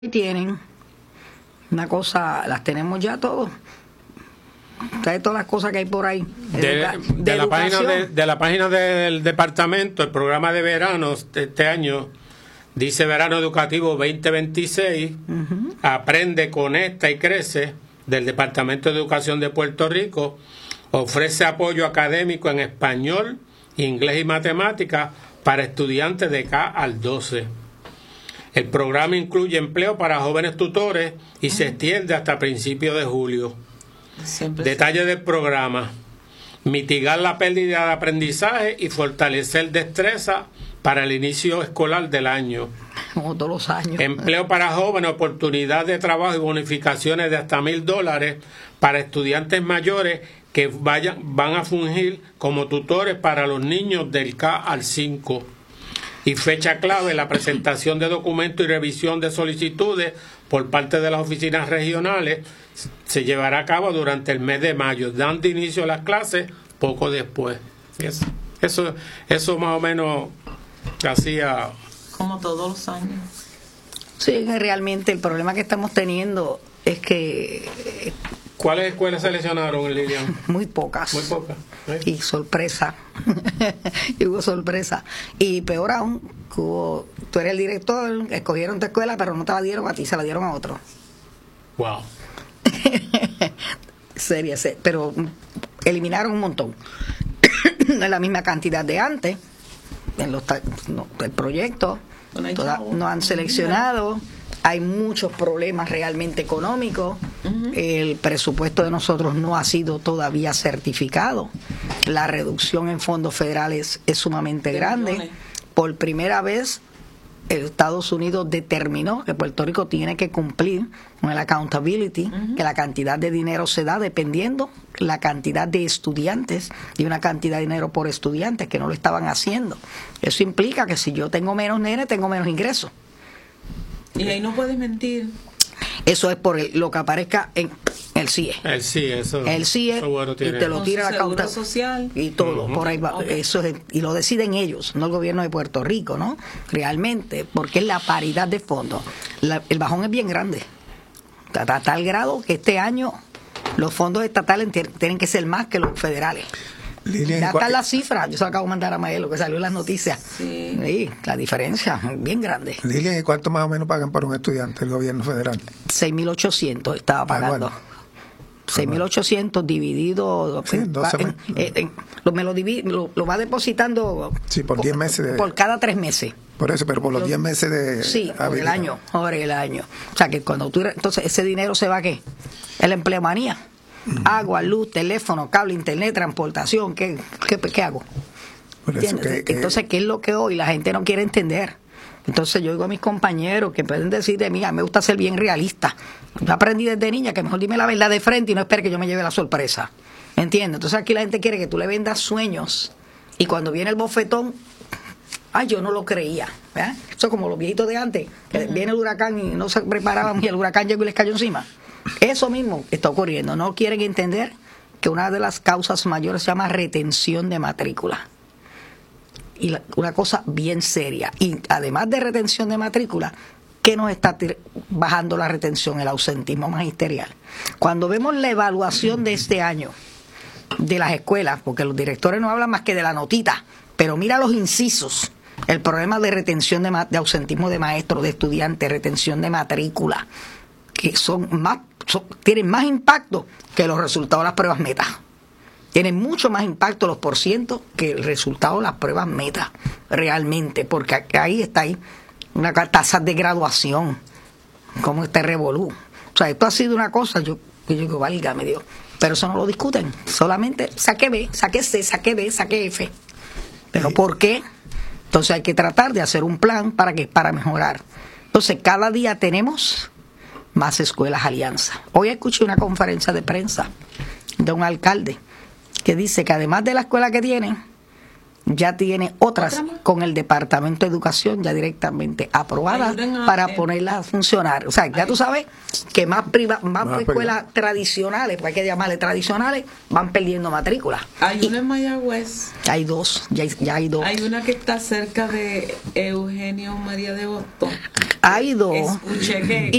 tienen una cosa, las tenemos ya todos. ¿Sabes todas las cosas que hay por ahí? De la página del departamento, el programa de verano de este año dice Verano Educativo 2026, Aprende, Conecta y Crece, del Departamento de Educación de Puerto Rico, ofrece apoyo académico en español, inglés y matemáticas para estudiantes de K al 12. El programa incluye empleo para jóvenes tutores y se extiende hasta principios de julio. Detalles del programa: mitigar la pérdida de aprendizaje y fortalecer destreza para el inicio escolar del año. Como todos los años. Empleo para jóvenes, oportunidad de trabajo y bonificaciones de hasta $1,000 para estudiantes mayores que van a fungir como tutores para los niños del K al 5. Y fecha clave: la presentación de documentos y revisión de solicitudes por parte de las oficinas regionales se llevará a cabo durante el mes de mayo, dando inicio a las clases poco después. Eso más o menos hacía... Como todos los años. Sí, realmente el problema que estamos teniendo es que... ¿Cuáles escuelas seleccionaron, Lilian? Muy pocas. Muy pocas. Y sorpresa. Y hubo sorpresa. Y peor aún, tú eres el director, escogieron tu escuela, pero no te la dieron a ti, se la dieron a otro. Wow. Seria, pero eliminaron un montón. No es la misma cantidad de antes. El proyecto no han seleccionado. Hay muchos problemas realmente económicos. El presupuesto de nosotros no ha sido todavía certificado. La reducción en fondos federales es sumamente grande. Por primera vez, Estados Unidos determinó que Puerto Rico tiene que cumplir con el accountability, que la cantidad de dinero se da dependiendo la cantidad de estudiantes y una cantidad de dinero por estudiante, que no lo estaban haciendo. Eso implica que si yo tengo menos nenes, tengo menos ingresos. Y ahí no puedes mentir. Eso es por lo que aparezca en el CIE. El CIE, eso. El CIE, bueno, y te lo tira la cauta social y todo, por ahí va. Eso es, y lo deciden ellos, no el gobierno de Puerto Rico, ¿no? Realmente, porque es la paridad de fondos. El bajón es bien grande. A tal grado que este año los fondos estatales tienen que ser más que los federales. Lilian, ya está la cifra, yo se lo acabo de mandar a Maelo, que salió en las noticias. Sí, la diferencia es bien grande. Lilian, ¿y cuánto más o menos pagan para un estudiante el gobierno federal? 6.800 estaba pagando. Bueno. 6.800 dividido. Sí, lo va depositando. Sí, por 10 meses. Por cada 3 meses. Por eso, pero por los 10 meses de. Sí, por el año. O sea, que cuando entonces ese dinero se va a ¿qué? El empleomanía. Agua, luz, teléfono, cable, internet, transportación. ¿Qué hago? Entonces, ¿qué es lo que hoy la gente no quiere entender? Entonces yo digo a mis compañeros que pueden decir de mí, a mí me gusta ser bien realista. Yo aprendí desde niña que mejor dime la verdad de frente y no espere que yo me lleve la sorpresa. ¿Entiendes? Entonces aquí la gente quiere que tú le vendas sueños y cuando viene el bofetón, yo no lo creía. ¿Verdad? Eso es como los viejitos de antes, que viene el huracán y no se preparaban y el huracán llegó y les cayó encima. Eso mismo está ocurriendo. No quieren entender que una de las causas mayores se llama retención de matrícula. Y una cosa bien seria. Y además de retención de matrícula, ¿qué nos está bajando la retención? El ausentismo magisterial. Cuando vemos la evaluación de este año de las escuelas, porque los directores no hablan más que de la notita, pero mira los incisos. El problema de retención de ausentismo de maestros, de estudiantes, retención de matrícula, que tienen más impacto que los resultados de las pruebas meta. Tienen mucho más impacto los porcientos que el resultado de las pruebas meta, realmente, porque ahí está una tasa de graduación, como este revolú. O sea, esto ha sido una cosa, yo digo, válgame Dios, pero eso no lo discuten, solamente saque B, saque C, saque D, saque F. ¿Pero por qué? Entonces hay que tratar de hacer un plan para mejorar. Entonces cada día tenemos más escuelas alianza. Hoy escuché una conferencia de prensa de un alcalde que dice que además de la escuela que tienen, ya tiene otras ¿Otra más? con el Departamento de Educación ya directamente aprobadas para ponerlas a funcionar. O sea, ya tú sabes que más escuelas tradicionales, porque hay que llamarle tradicionales, van perdiendo matrículas. Hay una en Mayagüez. Hay dos, ya hay dos. Hay una que está cerca de Eugenio María de Hostos. Hay dos. Escuché que